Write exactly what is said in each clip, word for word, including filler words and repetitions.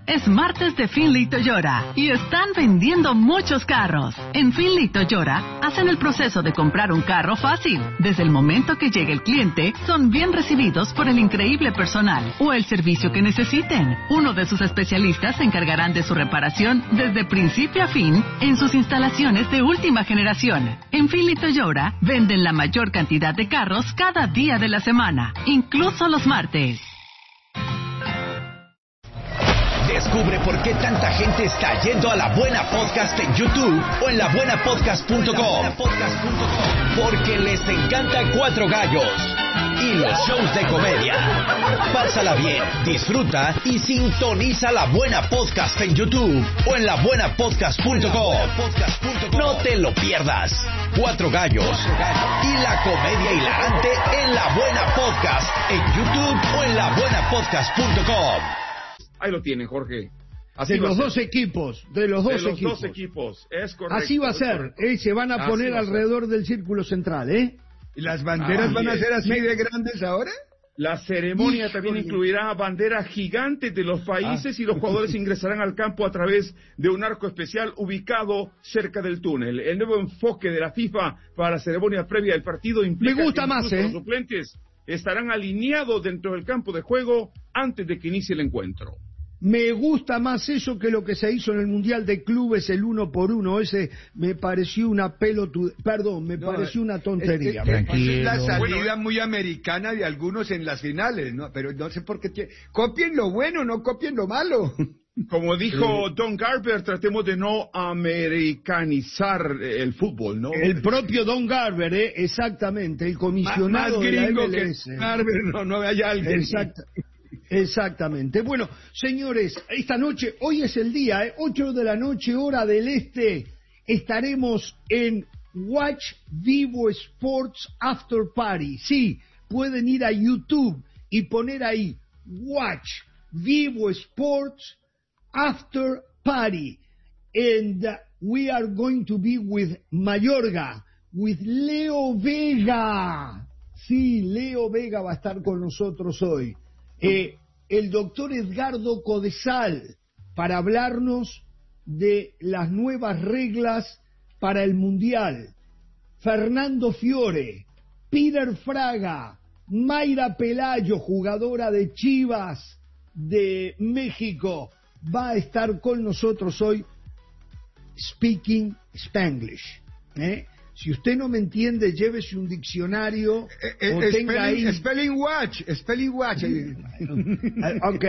Es martes de Finley Toyota y están vendiendo muchos carros. En Finley Toyota hacen el proceso de comprar un carro fácil. Desde el momento que llegue el cliente, son bien recibidos por el increíble personal o el servicio que necesiten. Uno de sus especialistas se encargarán de su reparación desde principio a fin en sus instalaciones de última generación. En Finley Toyota venden la mayor cantidad de carros cada día de la semana, incluso los martes. Descubre por qué tanta gente está yendo a La Buena Podcast en YouTube o en la buena podcast punto com. Porque les encanta Cuatro Gallos y los shows de comedia. Pásala bien, disfruta y sintoniza La Buena Podcast en YouTube o en la buena podcast punto com. No te lo pierdas. Cuatro Gallos y la comedia hilarante en La Buena Podcast en YouTube o en la buena podcast punto com. Ahí lo tienen, Jorge. Así de los dos equipos, de los dos de los equipos. dos equipos, es correcto. Así va a ser, eh, se van a Así poner alrededor del círculo central, ¿eh? ¿Y las banderas Así van a es. ser así de grandes ahora? La ceremonia Híjole. también incluirá banderas gigantes de los países Ah. y los jugadores ingresarán al campo a través de un arco especial ubicado cerca del túnel. El nuevo enfoque de la FIFA para la ceremonia previa del partido implica Me gusta que más, incluso ¿eh? los suplentes estarán alineados dentro del campo de juego antes de que inicie el encuentro. Me gusta más eso que lo que se hizo en el Mundial de Clubes, el uno por uno. Ese me pareció una pelotu... Perdón, me No, pareció una tontería. Es, es- es- es la salida Bueno, muy americana de algunos en las finales, ¿no? Pero no sé por qué. tie- Copien lo bueno, no copien lo malo. Como dijo Don Garber, tratemos de no americanizar el fútbol, ¿no? El propio Don Garber, ¿eh? Exactamente, el comisionado Más de la gringo M que L S. Garber, no, no hay alguien. Exact- Exactamente. Bueno, señores, esta noche, hoy es el día, ¿eh? ocho de la noche, hora del este, estaremos en Watch Vivo Sports After Party. Sí, pueden ir a YouTube y poner ahí Watch Vivo Sports After Party. And uh, we are going to be with Mayorga, with Leo Vega. Sí, Leo Vega va a estar con nosotros hoy. Eh, el doctor Edgardo Codesal para hablarnos de las nuevas reglas para el Mundial. Fernando Fiore, Peter Fraga, Mayra Pelayo, jugadora de Chivas de México, va a estar con nosotros hoy speaking Spanglish. ¿eh? Si usted no me entiende, llévese un diccionario Eh, eh, o eh, tenga spelling, ahí... spelling watch, spelling watch. Ok.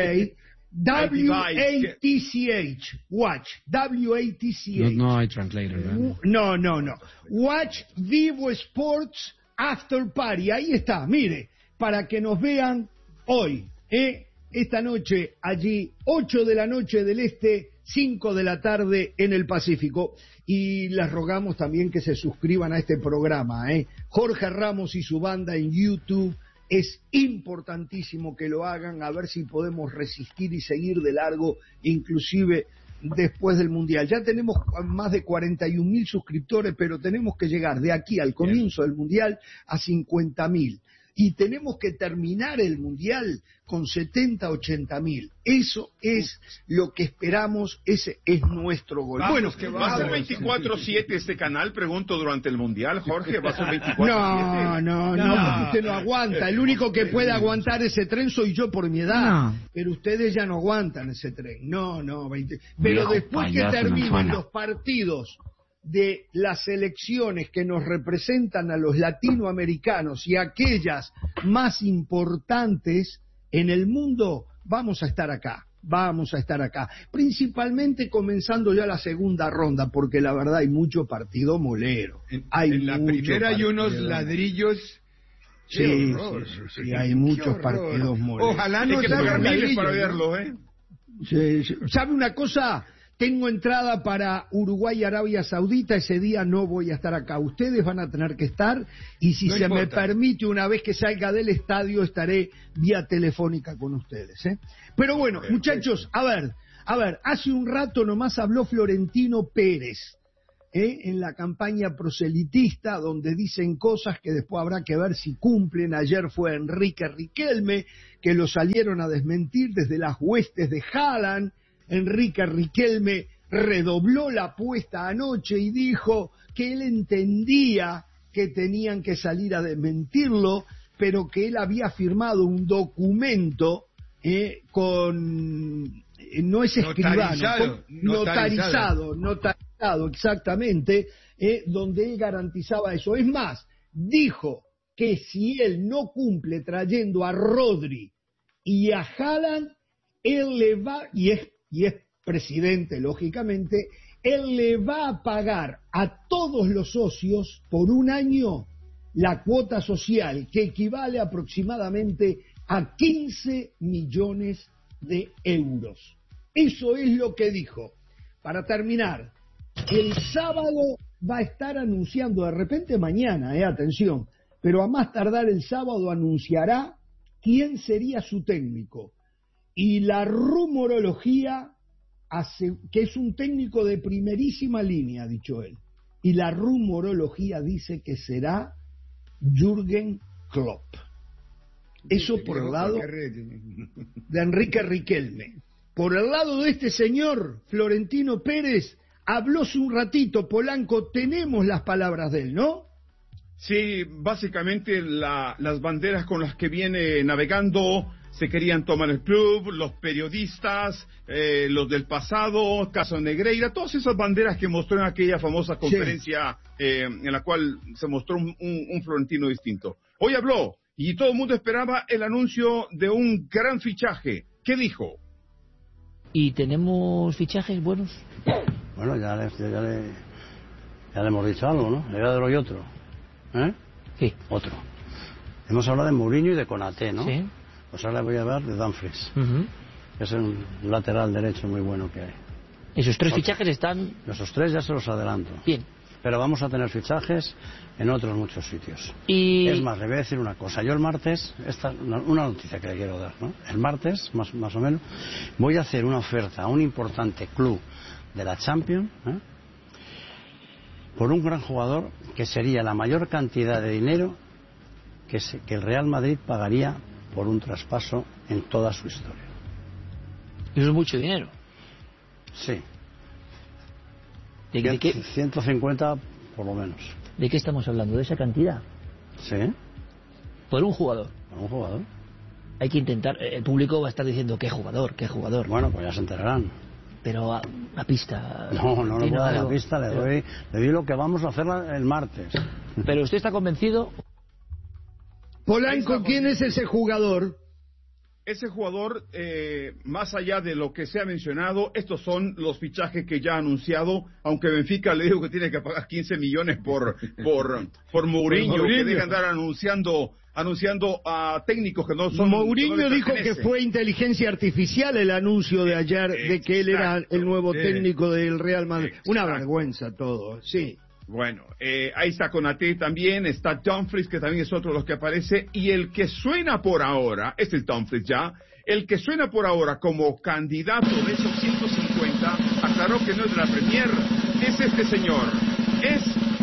W A T C H. Watch. W A T C H. No, no hay translator, ¿verdad? No, no, no. Watch Vivo Sports After Party. Ahí está, mire, para que nos vean hoy, ¿eh? Esta noche, allí, ocho de la noche del este, cinco de la tarde en el Pacífico. Y les rogamos también que se suscriban a este programa, ¿eh? Jorge Ramos y su banda en YouTube. Es importantísimo que lo hagan, a ver si podemos resistir y seguir de largo, inclusive después del Mundial. Ya tenemos más de cuarenta y un mil suscriptores, pero tenemos que llegar de aquí al comienzo del Mundial a cincuenta mil. Y tenemos que terminar el Mundial con setenta, ochenta mil. Eso es lo que esperamos, ese es nuestro gol. Vamos, Bueno, que ¿va a ser veinticuatro siete este canal? Pregunto durante el Mundial, Jorge, ¿va a ser veinticuatro siete? No, no, no, porque usted no aguanta. El único que puede aguantar ese tren soy yo por mi edad. No. Pero ustedes ya no aguantan ese tren. No, no, veinte. Pero Viejo después que payaso, me terminen suena. los partidos de las elecciones que nos representan a los latinoamericanos y aquellas más importantes en el mundo, vamos a estar acá. Vamos a estar acá, principalmente comenzando ya la segunda ronda, porque la verdad hay mucho partido molero. En, Hay en la mucho primera hay unos partido. ladrillos. Sí, Qué horror, sí, sí, sí, qué hay horror. muchos partidos moleros. Ojalá Hay no que salgan pagar miles ladrillos, para ¿no? verlo, ¿eh? Sí, sí. ¿Sabe una cosa? Tengo entrada para Uruguay y Arabia Saudita, ese día no voy a estar acá. Ustedes van a tener que estar y si No se me importa. permite, una vez que salga del estadio, estaré vía telefónica con ustedes. ¿eh? Pero bueno, Perfecto. muchachos, a ver, a ver, hace un rato nomás habló Florentino Pérez. ¿eh? En la campaña proselitista, donde dicen cosas que después habrá que ver si cumplen. Ayer fue Enrique Riquelme, que lo salieron a desmentir desde las huestes de Haaland, Enrique Riquelme redobló la apuesta anoche y dijo que él entendía que tenían que salir a desmentirlo, pero que él había firmado un documento eh, con... Eh, no es escribano, notarizado, con, notarizado, notarizado, notarizado, exactamente, eh, donde él garantizaba eso. Es más, dijo que si él no cumple trayendo a Rodri y a Haaland, él le va, y es, y es presidente, lógicamente, él le va a pagar a todos los socios por un año la cuota social, que equivale aproximadamente a quince millones de euros. Eso es lo que dijo. Para terminar, el sábado va a estar anunciando, de repente mañana, eh, atención, pero a más tardar el sábado anunciará quién sería su técnico. Y la rumorología, hace, que es un técnico de primerísima línea, ha dicho él, y la rumorología dice que será Jürgen Klopp. Eso por el lado de Enrique Riquelme. Por el lado de este señor, Florentino Pérez, habló hace un ratito, Polanco, tenemos las palabras de él, ¿no? Sí, básicamente la, las banderas con las que viene navegando se querían tomar el club, los periodistas, eh, los del pasado, caso Negreira, todas esas banderas que mostró en aquella famosa conferencia sí. eh, en la cual se mostró un, un, un Florentino distinto. Hoy habló y todo el mundo esperaba el anuncio de un gran fichaje. ¿Qué dijo? ¿Y tenemos fichajes buenos? Bueno, ya le, ya le, ya le hemos dicho algo, ¿no? Le voy a dar hoy otro. ¿Eh? Sí. Otro. Hemos hablado de Mourinho y de Konaté, ¿no? Sí. Pues ahora le voy a hablar de Dumfries, Uh-huh. que es un lateral derecho muy bueno que hay. Esos tres Otro. fichajes están... Esos tres ya se los adelanto. Bien. Pero vamos a tener fichajes en otros muchos sitios. Y... Es más, le voy a decir una cosa. Yo el martes, esta una, una noticia que le quiero dar, ¿no? El martes, más, más o menos, voy a hacer una oferta a un importante club de la Champions, ¿eh? por un gran jugador que sería la mayor cantidad de dinero que, se, que el Real Madrid pagaría por un traspaso en toda su historia. Eso es mucho dinero. Sí. ¿De, de qué, ciento cincuenta por lo menos. ¿De qué estamos hablando? ¿De esa cantidad? Sí. Por un jugador. Por un jugador. Hay que intentar... El público va a estar diciendo qué jugador, qué jugador. Bueno, pues ya se enterarán. Pero a, a pista... No, no le puedo dar la pista, le pero... doy, le doy lo que vamos a hacer el martes. Pero usted está convencido... Polanco, ¿quién es ese jugador? Ese jugador, eh, más allá de lo que se ha mencionado, estos son los fichajes que ya ha anunciado, aunque Benfica le dijo que tiene que pagar quince millones por por por Mourinho, que deja andar anunciando anunciando a técnicos que no son... Mourinho que no dijo que fue inteligencia artificial el anuncio de ayer Exacto, de que él era el nuevo sí. técnico del Real Madrid. Exacto. Una vergüenza todo, sí. Bueno, eh, ahí está Konaté también, está Dumfries, que también es otro de los que aparece, y el que suena por ahora, este es Dumfries ya, el que suena por ahora como candidato de esos ciento cincuenta, aclaró que no es de la Premier, es este señor, es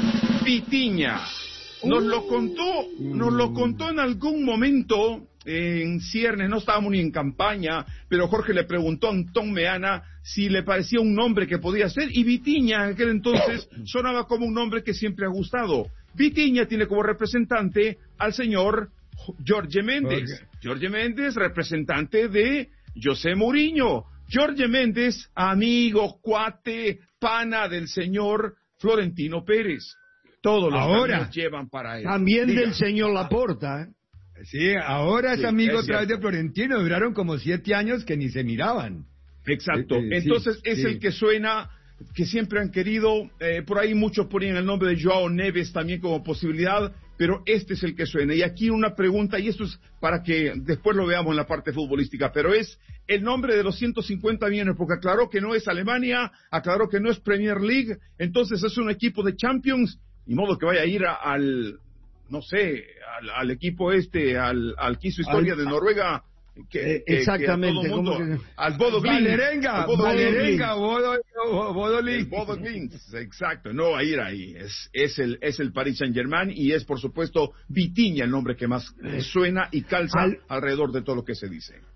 Vitinha. Nos lo contó, nos lo contó en algún momento en ciernes, no estábamos ni en campaña, pero Jorge le preguntó a Antón Meana si le parecía un nombre que podía ser, y Vitinha en aquel entonces sonaba como un nombre que siempre ha gustado. Vitinha tiene como representante al señor Jorge Méndez. Okay. Jorge Méndez, representante de José Mourinho. Jorge Méndez, amigo, cuate, pana del señor Florentino Pérez. Todos los ahora caminos llevan para él. También Diga. Del señor Laporta, ¿eh? Sí, ahora Sí, es amigo es otra vez de cierto. Florentino, duraron como siete años que ni se miraban. Exacto. Eh, eh, Entonces sí, es sí. el que suena, que siempre han querido. Eh, por ahí muchos ponían el nombre de Joao Neves también como posibilidad, pero este es el que suena. Y aquí una pregunta, y esto es para que después lo veamos en la parte futbolística, pero es el nombre de los ciento cincuenta millones, porque aclaró que no es Alemania, aclaró que no es Premier League, entonces es un equipo de Champions, ni modo que vaya a ir a, al, no sé, al, al equipo este, al, al que hizo historia Al, de Noruega. Que, eh, que, exactamente, que a todo mundo, ¿cómo que? al Bodo Glimt, Valerenga, al Bodo Valerenga, Glimt. Bodo, Bodo El Glimt. Bodo Glimt, exacto, no va a ir ahí, es, es el es el Paris Saint Germain y es por supuesto Vitinha el nombre que más eh, suena y calza Al, alrededor de todo lo que se dice.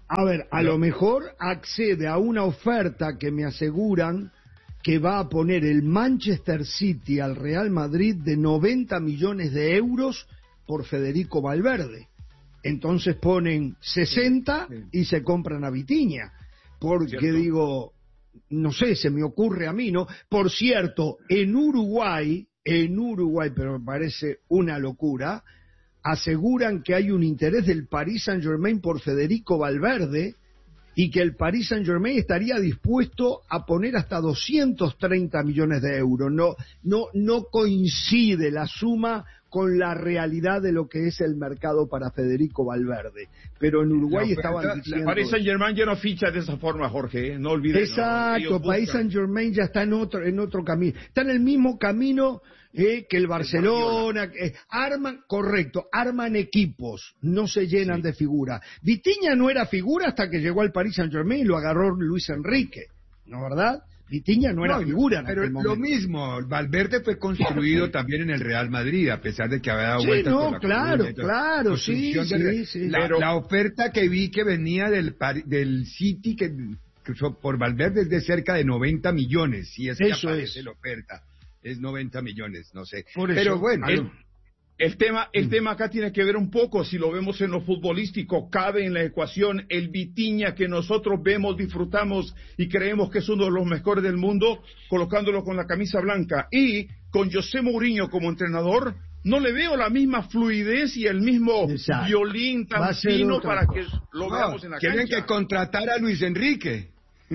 A ver, a lo mejor accede a una oferta que me aseguran que va a poner el Manchester City al Real Madrid de noventa millones de euros por Federico Valverde. Entonces ponen sesenta sí, sí. y se compran a Vitinha. Porque ¿cierto? Digo, no sé, se me ocurre a mí, ¿no? Por cierto, en Uruguay, en Uruguay, pero me parece una locura, aseguran que hay un interés del Paris Saint-Germain por Federico Valverde y que el Paris Saint-Germain estaría dispuesto a poner hasta doscientos treinta millones de euros. No, no, no coincide la suma con la realidad de lo que es el mercado para Federico Valverde. Pero en Uruguay no, estaban diciendo... Paris Saint-Germain ya no ficha de esa forma, Jorge, ¿eh? No olvides. Exacto, no, Paris Saint-Germain ya está en otro, en otro camino. Está en el mismo camino eh, que el Barcelona. Eh, arman, correcto, arman equipos, no se llenan sí. de figuras. Vitinha no era figura hasta que llegó al Paris Saint-Germain y lo agarró Luis Enrique, ¿no verdad? Vitinha no era no, figura en pero aquel momento. Lo mismo, Valverde fue construido también en el Real Madrid, a pesar de que había dado sí, vueltas no, por la claro, Comunidad, claro, sí, sí, sí. La, pero... la oferta que vi que venía del, del City que, que por Valverde es de cerca de noventa millones, si es que eso aparece es. la oferta, es noventa millones, no sé. Por pero eso, bueno... El... El tema, el tema acá tiene que ver un poco, si lo vemos en lo futbolístico, cabe en la ecuación el Vitinha que nosotros vemos, disfrutamos y creemos que es uno de los mejores del mundo, colocándolo con la camisa blanca. Y con José Mourinho como entrenador, no le veo la misma fluidez y el mismo Exacto. violín tan fino para cosa. que lo veamos no, en la Tienen cancha. Tienen que contratar a Luis Enrique.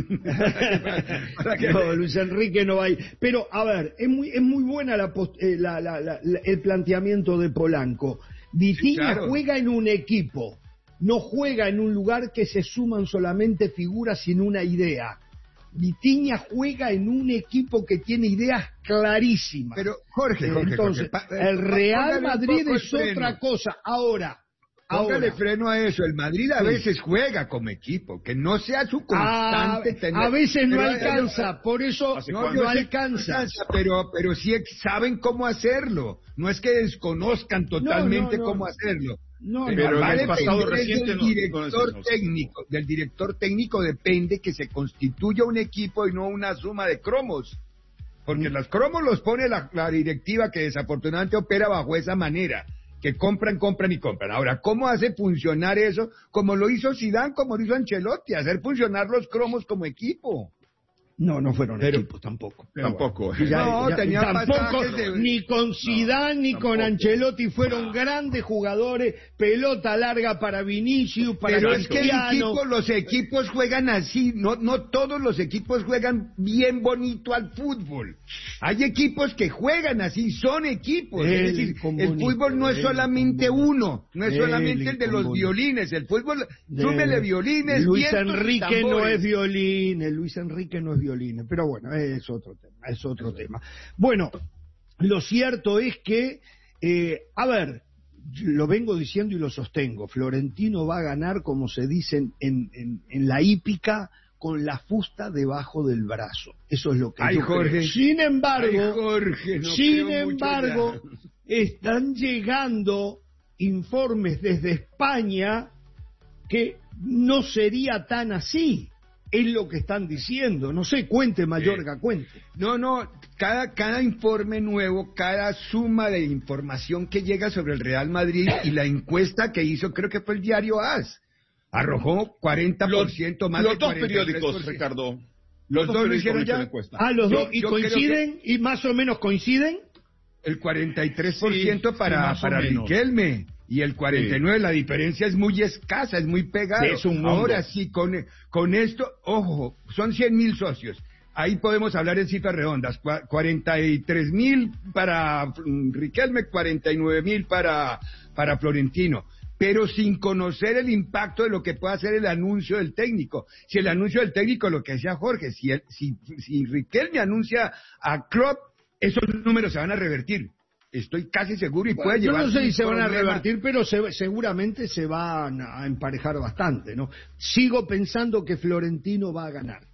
No, Luis Enrique no va a ir. Pero, a ver, es muy, es muy buena la, post, eh, la, la, la, la, el planteamiento de Polanco. Vitinha sí, claro. juega en un equipo, no juega en un lugar que se suman solamente figuras sin una idea. Vitinha juega en un equipo que tiene ideas clarísimas. Pero, Jorge, Jorge entonces, Jorge, Jorge, el Real Madrid es otra cosa. Ahora, Póngale Ahora, freno a eso. El Madrid a sí. veces juega como equipo, que no sea su constante. A, tener, a veces no pero, alcanza, pero, por eso no, no alcanza. alcanza. Pero, pero sí saben cómo hacerlo. No es que desconozcan totalmente no, no, no. cómo hacerlo. No, pero, pero vale, en el pasado reciente del no, director no técnico, del director técnico depende que se constituya un equipo y no una suma de cromos. Porque mm. los cromos los pone la, la directiva que desafortunadamente opera bajo esa manera. Que compran, compran y compran. Ahora, ¿cómo hace funcionar eso? Como lo hizo Zidane, como lo hizo Ancelotti, hacer funcionar los cromos como equipo. No, no fueron pero, equipos tampoco. Tampoco. Bueno. Ya, no, ya, tenía tampoco, de... ni con Zidane no, ni tampoco. Con Ancelotti fueron no. grandes jugadores, pelota larga para Vinicius, para Pero Cristiano. Es que el equipo, los equipos juegan así, no, no todos los equipos juegan bien bonito al fútbol. Hay equipos que juegan así, son equipos. El, es decir, el fútbol no es solamente uno, no es el, solamente el de los bonito. violines, el fútbol, súmele violines, Luis Enrique no es violín, el Luis Enrique no es violín. Pero bueno, es otro tema, es otro tema. Bueno, lo cierto es que, eh, a ver, lo vengo diciendo y lo sostengo, Florentino va a ganar, como se dice en, en, en la hípica, con la fusta debajo del brazo. Eso es lo que Ay, yo Jorge. creo. Sin embargo, Ay, Jorge, no sin embargo, están llegando informes desde España que no sería tan así. Es lo que están diciendo. No sé, cuente, Mayorga, cuente. No, no, cada, cada informe nuevo, cada suma de información que llega sobre el Real Madrid y la encuesta que hizo, creo que fue el diario AS, arrojó cuarenta por ciento los, más los de dos periódicos, Ricardo. Los, los dos lo hicieron ya. Ah, los yo, dos, ¿y coinciden? Que... ¿Y más o menos coinciden? El cuarenta y tres por ciento sí, para, sí, para Riquelme. Y el cuarenta y nueve, sí. La diferencia es muy escasa, es muy pegada. Sí, es un Ahora sí, con, con esto, ojo, son cien mil socios. Ahí podemos hablar en cifras redondas. cuarenta y tres mil para Riquelme, cuarenta y nueve mil para, para Florentino. Pero sin conocer el impacto de lo que puede hacer el anuncio del técnico. Si el anuncio del técnico, lo que decía Jorge, si, el, si, si Riquelme anuncia a Klopp, esos números se van a revertir. Estoy casi seguro y bueno, puede llevar... Yo no sé si se van a revertir, pero se, seguramente se van a emparejar bastante, ¿no? Sigo pensando que Florentino va a ganar.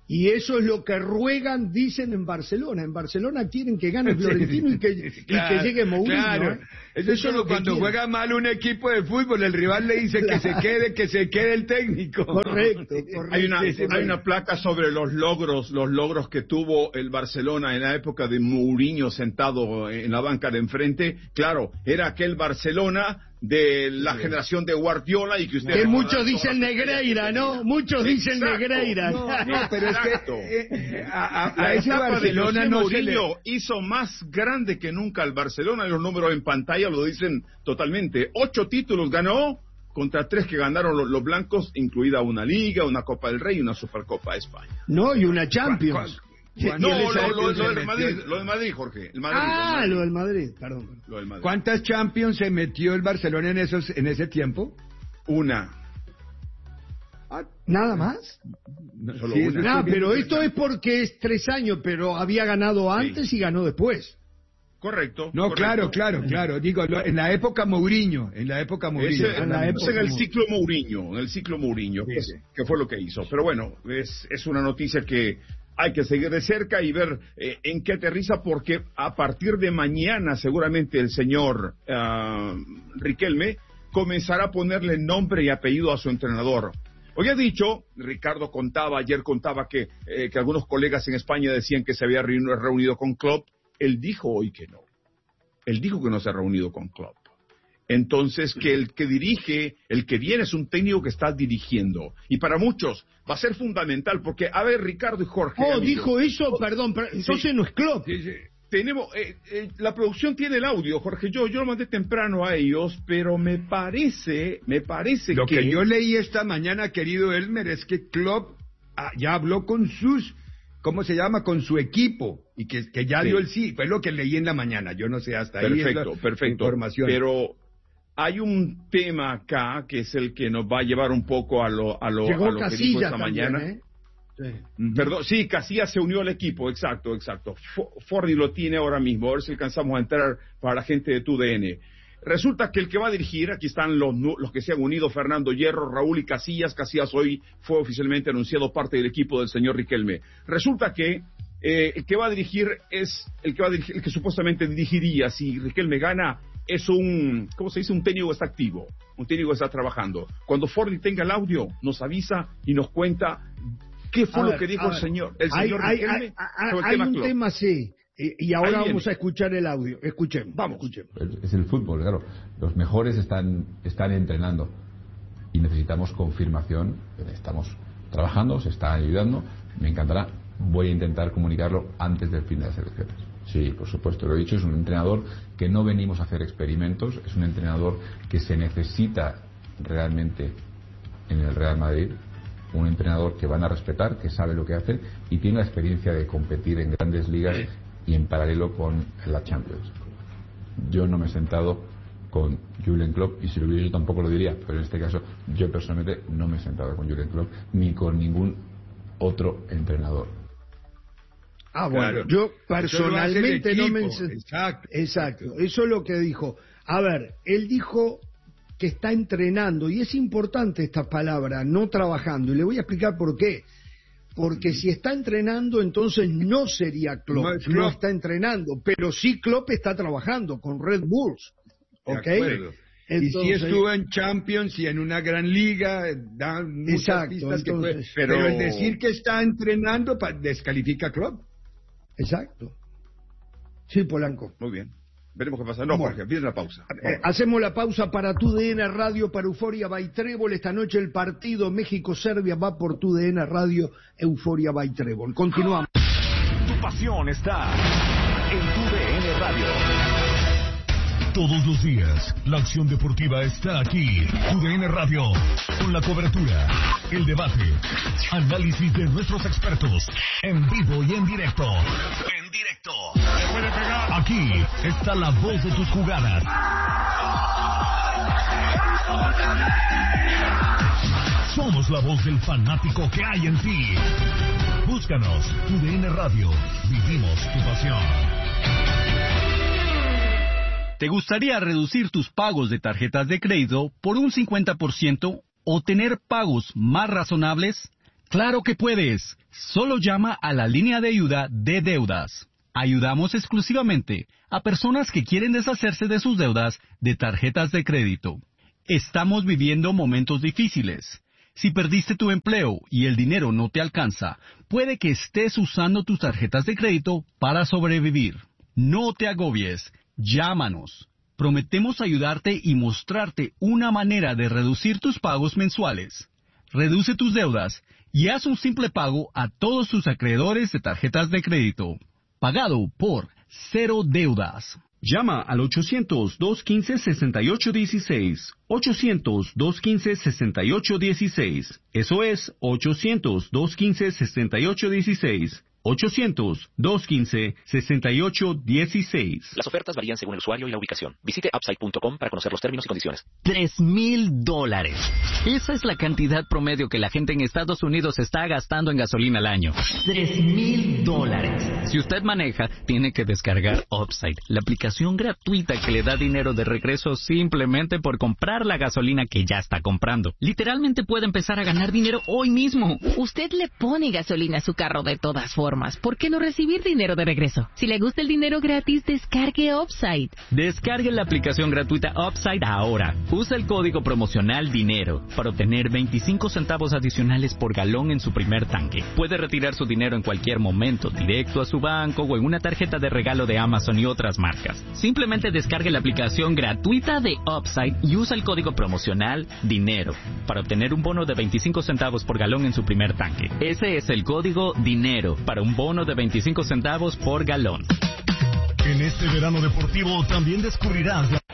Y eso es lo que ruegan, dicen en Barcelona. En Barcelona quieren que gane Florentino y que, claro, y que llegue Mourinho. Claro. ¿eh? Eso, eso es lo cuando quieren. Juega mal un equipo de fútbol, el rival le dice claro. que se quede, que se quede el técnico. Correcto, correcto. Hay una, hay una placa sobre los logros, los logros que tuvo el Barcelona en la época de Mourinho sentado en la banca de enfrente. Claro, era aquel Barcelona de la sí. generación de Guardiola y que ustedes... Que muchos dicen Negreira, ¿no? Muchos dicen Exacto. Negreira. No, no, pero es que eh, eh, a, a, a ese Barcelona no se le... hizo más grande que nunca el Barcelona, y los números en pantalla lo dicen totalmente. Ocho títulos ganó contra tres que ganaron los, los blancos, incluida una Liga, una Copa del Rey y una Supercopa de España. No, y una Champions. No, lo, lo, lo, del Madrid, lo del Madrid, Jorge. El Madrid, ah, el Madrid. lo del Madrid, perdón. Lo del Madrid. ¿Cuántas Champions se metió el Barcelona en esos en ese tiempo? Una. Ah, ¿nada más? No, solo sí, una. No, pero esto es porque es tres años, pero había ganado antes sí. y ganó después. Correcto. No, correcto. claro, claro, claro. Digo, lo, en la época Mourinho, en la época Mourinho. Ese, en, la época, en el ciclo Mourinho, en el ciclo Mourinho, sí, sí. que fue lo que hizo. Pero bueno, es, es una noticia que hay que seguir de cerca y ver eh, en qué aterriza, porque a partir de mañana seguramente el señor uh, Riquelme comenzará a ponerle nombre y apellido a su entrenador. Hoy ha dicho, Ricardo contaba, ayer contaba que, eh, que algunos colegas en España decían que se había reunido, reunido con Klopp. Él dijo hoy que no. Él dijo que no se ha reunido con Klopp. Entonces, que el que dirige, el que viene es un técnico que está dirigiendo. Y para muchos va a ser fundamental, porque, a ver, Ricardo y Jorge... Oh, amigos, dijo eso, oh, perdón, pero entonces sí, no es Klopp. Sí, sí. Tenemos, eh, eh, la producción tiene el audio, Jorge. Yo, yo lo mandé temprano a ellos, pero me parece, me parece lo que... Lo que yo leí esta mañana, querido Elmer, es que Klopp ah, ya habló con sus... ¿Cómo se llama? Con su equipo, y que, que ya sí. dio el sí. Fue lo que leí en la mañana, yo no sé, hasta perfecto, ahí es la perfecto. información. Pero hay un tema acá que es el que nos va a llevar un poco a lo, a lo, a lo que dijo esta también, mañana. ¿eh? Sí. Perdón, sí, Casillas se unió al equipo, exacto, exacto. Fordy lo tiene ahora mismo, a ver si alcanzamos a entrar para la gente de T U D N. Resulta que el que va a dirigir, aquí están los, los que se han unido, Fernando Hierro, Raúl y Casillas. Casillas hoy fue oficialmente anunciado parte del equipo del señor Riquelme. Resulta que eh, el que va a dirigir es el que va a dirigir, el que supuestamente dirigiría si Riquelme gana, es un, ¿cómo se dice? Un técnico que está activo, un técnico que está trabajando. Cuando Fordy tenga el audio, nos avisa y nos cuenta qué fue a lo ver, que dijo el señor, el señor hay, Riquelme. Hay, hay, sobre el hay tema un Klopp. Tema, sí. Y ahora vamos a escuchar el audio. Escuchemos. Vamos. Escuchemos. Es el fútbol, claro. Los mejores están, están entrenando y necesitamos confirmación. Estamos trabajando, se está ayudando. Me encantará. Voy a intentar comunicarlo antes del fin de las elecciones. Sí, por supuesto, lo he dicho. Es un entrenador que no venimos a hacer experimentos. Es un entrenador que se necesita realmente en el Real Madrid. Un entrenador que van a respetar, que sabe lo que hace y tiene la experiencia de competir en grandes ligas y en paralelo con la Champions. Yo no me he sentado con Jürgen Klopp, y si lo hubiera yo tampoco lo diría, pero en este caso yo personalmente no me he sentado con Jürgen Klopp ni con ningún otro entrenador. Ah, bueno, claro. Yo personalmente no me he sentado. Exacto. Exacto, eso es lo que dijo. A ver, él dijo que está entrenando, y es importante esta palabra, no trabajando, y le voy a explicar por qué. Porque si está entrenando, entonces no sería Klopp, no, Klopp. no está entrenando, pero sí Klopp está trabajando con Red Bulls, ¿ok? Entonces, y si estuvo en Champions y en una gran liga, da muchas exacto, pistas entonces, que puede, pero... pero el decir que está entrenando descalifica a Klopp. Exacto. Sí, Polanco. Muy bien. Veremos qué pasa. No, bueno, Jorge, viene la pausa. Eh, hacemos la pausa para T U D N Radio, para Euforia by Trébol. Esta noche el partido México-Serbia va por T U D N Radio, Euforia by Trébol. Continuamos. Tu pasión está en T U D N Radio. Todos los días, la acción deportiva está aquí. T U D N Radio, con la cobertura, el debate, análisis de nuestros expertos, en vivo y en directo. En directo. Aquí está la voz de tus jugadas. Somos la voz del fanático que hay en ti. Búscanos, T U D N Radio. Vivimos tu pasión. ¿Te gustaría reducir tus pagos de tarjetas de crédito por un cincuenta por ciento o tener pagos más razonables? ¡Claro que puedes! Solo llama a la línea de ayuda de deudas. Ayudamos exclusivamente a personas que quieren deshacerse de sus deudas de tarjetas de crédito. Estamos viviendo momentos difíciles. Si perdiste tu empleo y el dinero no te alcanza, puede que estés usando tus tarjetas de crédito para sobrevivir. No te agobies. Llámanos. Prometemos ayudarte y mostrarte una manera de reducir tus pagos mensuales. Reduce tus deudas y haz un simple pago a todos tus acreedores de tarjetas de crédito. Pagado por Cero Deudas. Llama al ochocientos, dos quince, sesenta y ocho dieciséis. ochocientos, dos quince, sesenta y ocho dieciséis. Eso es ochocientos, dos quince, sesenta y ocho dieciséis. ochocientos, dos quince, sesenta y ocho dieciséis. Las ofertas varían según el usuario y la ubicación. Visite upside punto com para conocer los términos y condiciones. Tres mil dólares. Esa es la cantidad promedio que la gente en Estados Unidos está gastando en gasolina al año. Tres mil dólares. Si usted maneja, tiene que descargar Upside, la aplicación gratuita que le da dinero de regreso simplemente por comprar la gasolina que ya está comprando. Literalmente puede empezar a ganar dinero hoy mismo. Usted le pone gasolina a su carro de todas formas. ¿Por qué no recibir dinero de regreso? Si le gusta el dinero gratis, descargue Upside. Descargue la aplicación gratuita Upside ahora. Usa el código promocional DINERO para obtener veinticinco centavos adicionales por galón en su primer tanque. Puede retirar su dinero en cualquier momento, directo a su banco o en una tarjeta de regalo de Amazon y otras marcas. Simplemente descargue la aplicación gratuita de Upside y usa el código promocional DINERO para obtener un bono de veinticinco centavos por galón en su primer tanque. Ese es el código DINERO para un bono de veinticinco centavos por galón. En este verano deportivo también descubrirás la...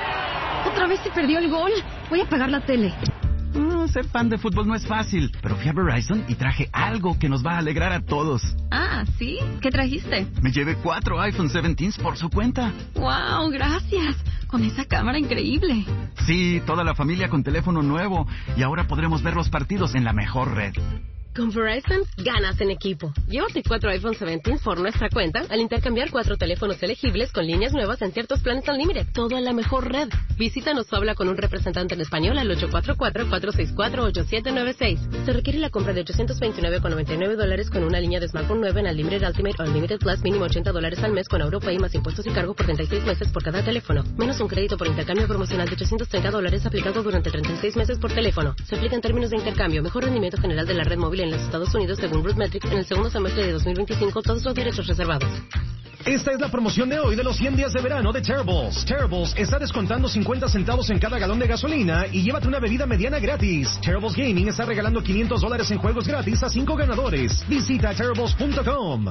Otra vez se perdió el gol. Voy a apagar la tele. Mm, ser fan de fútbol no es fácil, pero fui a Verizon y traje algo que nos va a alegrar a todos. Ah, ¿sí? ¿Qué trajiste? Me llevé cuatro iPhone diecisiete por su cuenta. ¡Wow! Gracias. Con esa cámara increíble. Sí, toda la familia con teléfono nuevo. Y ahora podremos ver los partidos en la mejor red. Con Verizon, ganas en equipo. Llévate cuatro iPhone diecisiete por nuestra cuenta al intercambiar cuatro teléfonos elegibles con líneas nuevas en ciertos planes Unlimited. Todo en la mejor red. Visítanos o habla con un representante en español al ocho cuatro cuatro, cuatro seis cuatro, ocho siete nueve seis. Se requiere la compra de ochocientos veintinueve con noventa y nueve dólares con una línea de smartphone nueva en Unlimited Ultimate o Unlimited Plus, mínimo ochenta dólares al mes con AuroPay más impuestos y cargo por treinta y seis meses por cada teléfono. Menos un crédito por intercambio promocional de ochocientos treinta dólares aplicado durante treinta y seis meses por teléfono. Se aplica en términos de intercambio. Mejor rendimiento general de la red móvil en los Estados Unidos según RootMetrics en el segundo semestre de dos mil veinticinco, todos los derechos reservados. Esta es la promoción de hoy de los cien días de verano de Terribles. Terribles está descontando cincuenta centavos en cada galón de gasolina y llévate una bebida mediana gratis. Terribles Gaming está regalando quinientos dólares en juegos gratis a cinco ganadores. Visita terribles punto com.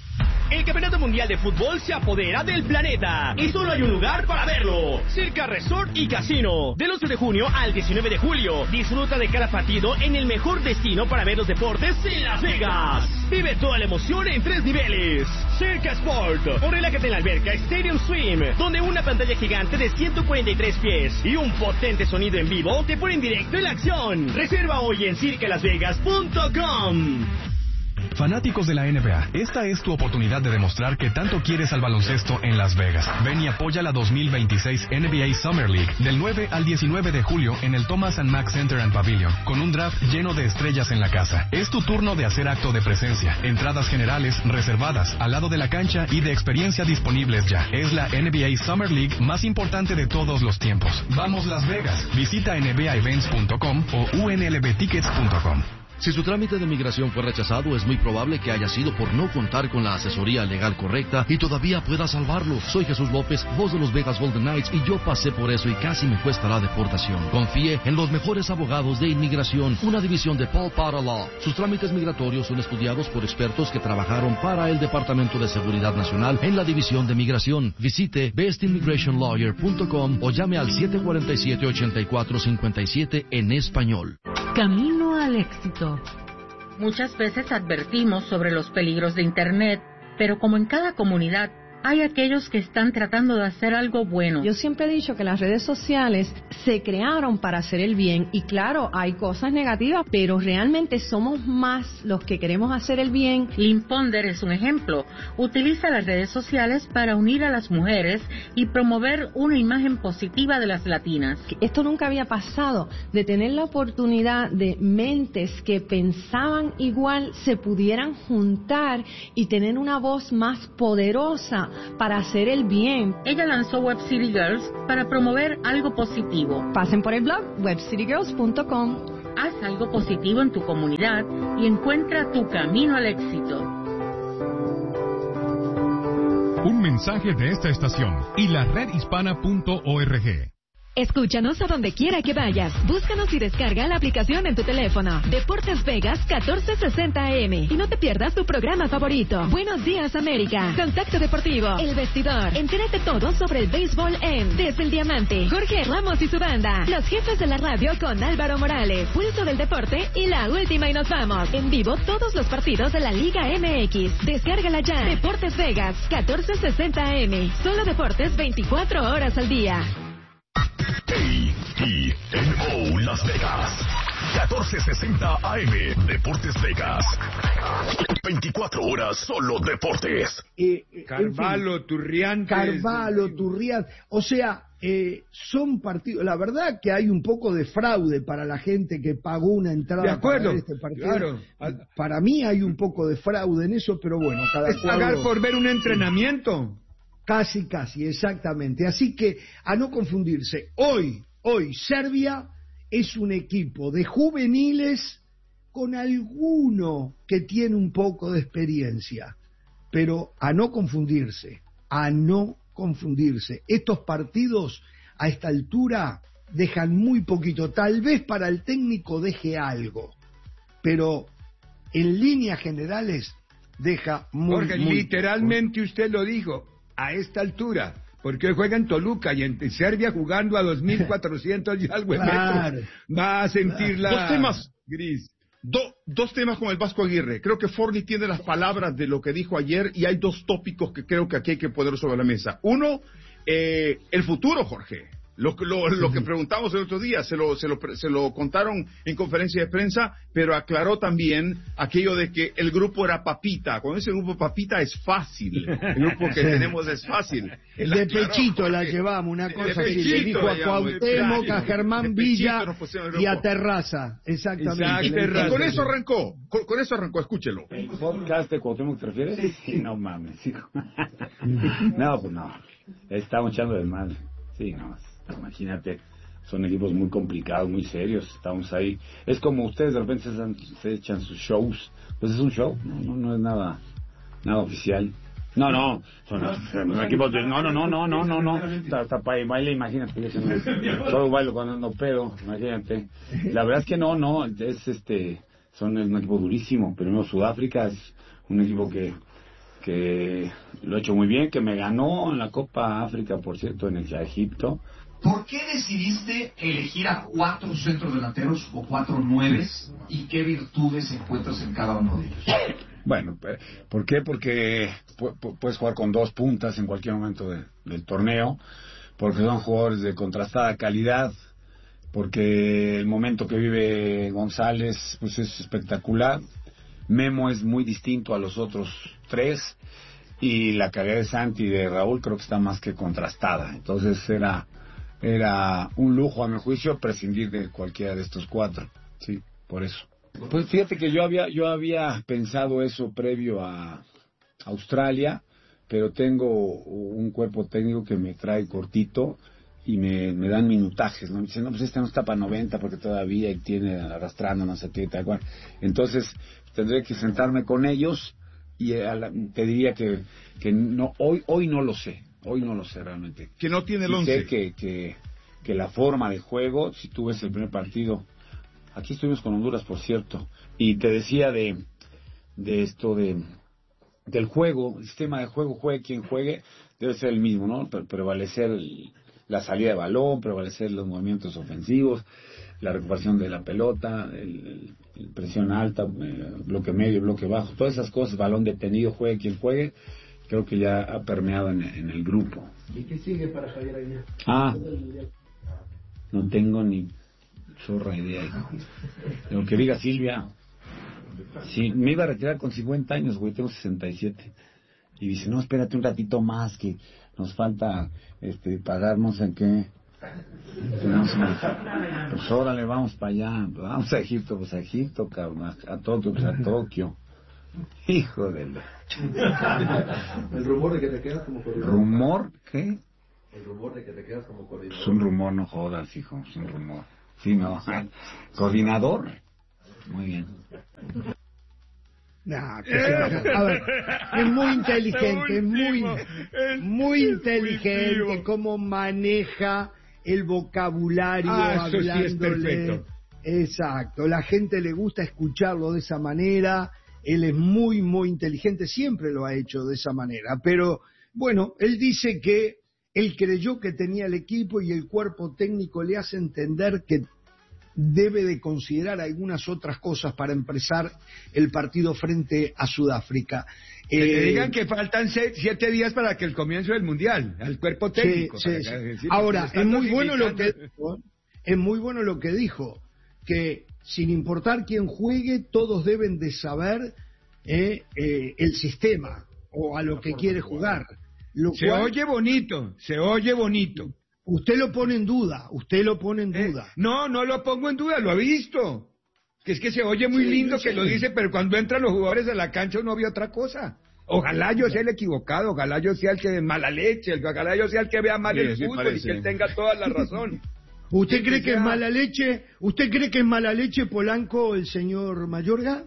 El Campeonato Mundial de Fútbol se apodera del planeta y solo hay un lugar para verlo: Circa Resort y Casino. Del once de junio al diecinueve de julio, disfruta de cada partido en el mejor destino para ver los deportes en Las Vegas. Vive toda la emoción en tres niveles. Circa Sport, o relájate en la alberca Stadium Swim, donde una pantalla gigante de ciento cuarenta y tres pies y un potente sonido en vivo te ponen directo en la acción. Reserva hoy en circa las vegas punto com. Fanáticos de la N B A, esta es tu oportunidad de demostrar que tanto quieres al baloncesto en Las Vegas. Ven y apoya la dos mil veintiséis N B A Summer League del nueve al diecinueve de julio en el Thomas and Mack Center and Pavilion, con un draft lleno de estrellas en la casa. Es tu turno de hacer acto de presencia. Entradas generales reservadas al lado de la cancha y de experiencia disponibles ya. Es la N B A Summer League más importante de todos los tiempos. ¡Vamos Las Vegas! Visita N B A events punto com o U N L B tickets punto com. Si su trámite de migración fue rechazado, es muy probable que haya sido por no contar con la asesoría legal correcta y todavía pueda salvarlo. Soy Jesús López, voz de los Vegas Golden Knights, y yo pasé por eso y casi me cuesta la deportación. Confíe en los mejores abogados de inmigración, una división de Paul Potter Law. Sus trámites migratorios son estudiados por expertos que trabajaron para el Departamento de Seguridad Nacional en la División de Migración. Visite best immigration lawyer punto com o llame al siete cuatro siete, ocho cuatro cinco siete en español. Camino al éxito. Muchas veces advertimos sobre los peligros de Internet, pero como en cada comunidad, hay aquellos que están tratando de hacer algo bueno. Yo siempre he dicho que las redes sociales se crearon para hacer el bien y claro, hay cosas negativas, pero realmente somos más los que queremos hacer el bien. Lynn Ponder es un ejemplo. Utiliza las redes sociales para unir a las mujeres y promover una imagen positiva de las latinas. Esto nunca había pasado, de tener la oportunidad de mentes que pensaban igual se pudieran juntar y tener una voz más poderosa para hacer el bien. Ella lanzó Web City Girls para promover algo positivo. Pasen por el blog web city girls punto com. Haz algo positivo en tu comunidad y encuentra tu camino al éxito. Un mensaje de esta estación y la red hispana punto org. Escúchanos a donde quiera que vayas. Búscanos y descarga la aplicación en tu teléfono. Deportes Vegas catorce sesenta A M. Y no te pierdas tu programa favorito. Buenos Días América. Contacto Deportivo. El Vestidor. Entérate todo sobre el béisbol en Desde el Diamante. Jorge Ramos y su banda. Los Jefes de la Radio con Álvaro Morales. Pulso del Deporte y La Última y Nos Vamos. En vivo todos los partidos de la Liga M X. Descárgala ya. Deportes Vegas catorce sesenta A M. Solo deportes veinticuatro horas al día. A T N O Las Vegas, catorce sesenta A M, Deportes Vegas, veinticuatro horas solo deportes. Eh, eh, Carvalho, Turriantes. Carvalho, Turriantes. O sea, eh, son partidos. La verdad que hay un poco de fraude para la gente que pagó una entrada de acuerdo, para ver este partido. Claro. Para mí hay un poco de fraude en eso, pero bueno, cada es pagar cuadro... por ver un entrenamiento. Casi, casi, exactamente. Así que, a no confundirse, hoy, hoy, Serbia es un equipo de juveniles con alguno que tiene un poco de experiencia. Pero a no confundirse, a no confundirse. Estos partidos, a esta altura, dejan muy poquito. Tal vez para el técnico deje algo, pero en líneas generales deja muy, Jorge, muy literalmente muy... usted lo dijo. A esta altura, porque hoy juega en Toluca y en Serbia jugando a dos mil cuatrocientos y algo claro. va a sentir la... Dos temas, Gris. Do, dos temas con el Vasco Aguirre. Creo que Forni tiene las palabras de lo que dijo ayer y hay dos tópicos que creo que aquí hay que poner sobre la mesa. Uno, eh, el futuro, Jorge. Lo, lo, lo que preguntamos el otro día, se lo, se, lo, se lo contaron en conferencia de prensa, pero aclaró también aquello de que el grupo era papita. Cuando dice el grupo papita es fácil, el grupo que sí. tenemos es fácil. El de pechito la llevamos, una cosa así, le dijo a Cuauhtémoc, a Germán Villa y a Terraza, exactamente. Exacto. Y con eso arrancó, con, con eso arrancó, escúchelo. ¿El podcast de Cuauhtémoc te refieres? Sí, no mames, hijo. No, pues no, estamos echando de mal, sí, no. Imagínate, son equipos muy complicados, muy serios, estamos ahí. Es como ustedes de repente se, dan, se echan sus shows, pues es un show, no, no, no es nada nada oficial. No, no, son, son equipos de... No, no, no, no, no, no, no, hasta para baile, imagínate, todo bailo cuando no pedo, imagínate. La verdad es que no, no, es este, son es un equipo durísimo. Primero Sudáfrica es un equipo que que lo ha hecho muy bien, que me ganó en la Copa África, por cierto, en el ya Egipto. ¿Por qué decidiste elegir a cuatro centros delanteros o cuatro nueves y qué virtudes encuentras en cada uno de ellos? Bueno, ¿por qué? Porque puedes jugar con dos puntas en cualquier momento de, del torneo, porque son jugadores de contrastada calidad, porque el momento que vive González pues es espectacular. Memo es muy distinto a los otros tres y la calidad de Santi y de Raúl creo que está más que contrastada. Entonces era era un lujo a mi juicio prescindir de cualquiera de estos cuatro, sí, por eso. Pues fíjate que yo había yo había pensado eso previo a Australia, pero tengo un cuerpo técnico que me trae cortito y me, me dan minutajes, ¿no? Me dicen, no, pues este no está para noventa porque todavía tiene arrastrando, no sé qué, tal cual. Entonces tendré que sentarme con ellos y a la, te diría que, que no hoy hoy no lo sé. Hoy no lo sé realmente. Que no tiene el sí once. Sé que, que, que la forma de juego, si tú ves el primer partido, aquí estuvimos con Honduras, por cierto, y te decía de, de esto de del juego, el sistema de juego, juegue quien juegue, debe ser el mismo, ¿no? Pre- prevalecer el, la salida de balón, prevalecer los movimientos ofensivos, la recuperación de la pelota, el, el presión alta, eh, bloque medio, bloque bajo, todas esas cosas, balón detenido, juegue quien juegue. creo que ya ha permeado en, en el grupo. ¿Y qué sigue para Javier Aguilar? Ah, no tengo ni zorra idea, hijo. Lo que diga Silvia. Sí, me iba a retirar con cincuenta años, güey, tengo sesenta y siete. Y dice, no, espérate un ratito más, que nos falta este pagarnos en qué. Pues órale, vamos para allá, vamos a Egipto, pues a Egipto, cabrón, a Tokio, pues a Tokio. Hijo de la... El rumor de que te quedas como coordinador. ¿Rumor? ¿Qué? El rumor de que te quedas como coordinador. Es un rumor, no jodas, hijo, es un rumor. Sí, no. ¿Coordinador? Muy bien. Nah, que se- a ver, es muy inteligente, es muy, muy inteligente cómo maneja el vocabulario Ah, eso sí es hablándole. perfecto. Exacto, la gente le gusta escucharlo de esa manera. Él es muy, muy inteligente, siempre lo ha hecho de esa manera. Pero bueno, él dice que él creyó que tenía el equipo y el cuerpo técnico le hace entender que debe de considerar algunas otras cosas para empezar el partido frente a Sudáfrica. Que le Eh, digan que faltan seis, siete días para que el comienzo del Mundial, al cuerpo técnico. Sí, para sí, que- sí. decir, Ahora, pues, es están muy bueno lo que notificando. dijo, es muy bueno lo que dijo, que sin importar quién juegue, todos deben de saber eh, eh, el sistema o a lo que quiere jugar. Lo Se cual- oye bonito, se oye bonito. Usted lo pone en duda, usted lo pone en Eh, duda. no, no lo pongo en duda, lo ha visto. Que es que se oye muy Sí, lindo yo que sé. lo dice, pero cuando entran los jugadores a la cancha uno ve otra cosa. Ojalá yo sea el equivocado, ojalá yo sea el que de mala leche, ojalá yo sea el que vea mal Sí, el sí fútbol parece. y que él tenga toda la razón. ¿Usted Sí, cree que que es sea- mala leche? ¿Usted cree que es mala leche Polanco el señor Mayorga?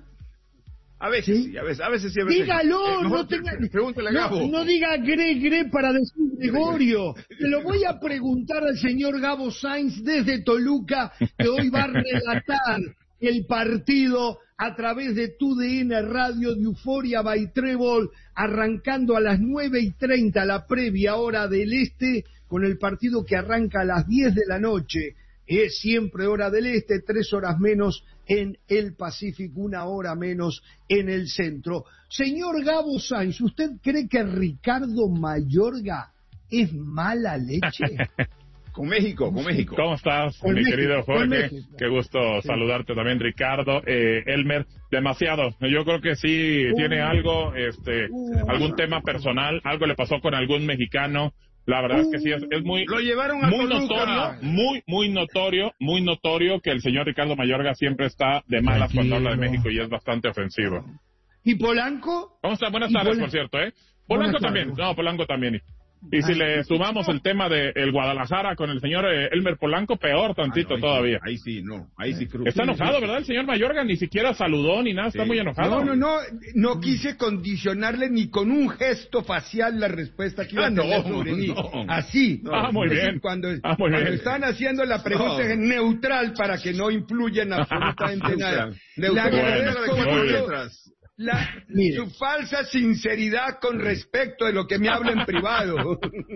A veces sí, a veces, a veces sí, a veces Dígalo, Eh, mejor no tenga... pregúntele a No, Gabo. no diga gre, gre para decir Gregorio. Se lo voy a preguntar al señor Gabo Sainz desde Toluca, que hoy va a relatar el partido a través de Tu D N Radio de Euforia by Trébol, arrancando a las nueve y treinta, la previa hora del este, con el partido que arranca a las diez de la noche. Es siempre hora del este, tres horas menos en el Pacífico, una hora menos en el centro. Señor Gabo Sainz, ¿usted cree que Ricardo Mayorga es mala leche? Con México, con México. ¿Cómo estás, Con mi México, querido con Jorge? México. Qué gusto Sí. saludarte también, Ricardo. Eh, Elmer, demasiado. Yo creo que sí Uh. tiene algo, este, Uh. algún tema personal, algo le pasó con algún mexicano. La verdad es que sí, es, es muy, Lo llevaron a muy Toluca. notorio, muy, muy notorio, muy notorio que el señor Ricardo Mayorga siempre está de malas cuando habla de México y es bastante ofensivo. ¿Y Polanco? ¿Cómo está? Buenas Y tardes, Pola- por cierto, ¿eh? Buenas Polanco tardes. también, no, Polanco también. Y si Ah, le sumamos el tema de el Guadalajara con el señor eh, Elmer Polanco, peor tantito Ah, no, ahí todavía. sí, ahí sí, no, ahí sí cruz. Está enojado, ¿verdad? El señor Mayorga ni siquiera saludó ni nada, está Sí. muy enojado. No, no, no, no quise condicionarle ni con un gesto facial la respuesta que iba Ah, a no, tener sobre mí. no. Así. Ah, muy Es decir, bien. Cuando, Ah, muy cuando bien. están haciendo la pregunta No. neutral para que no influya en absolutamente nada. Le Neutral. agradezco Bueno, muy bien. mucho la, Mire. su falsa sinceridad con respecto de lo que me habla en privado.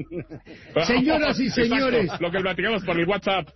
Señoras y Exacto, señores. lo que platicamos por el WhatsApp.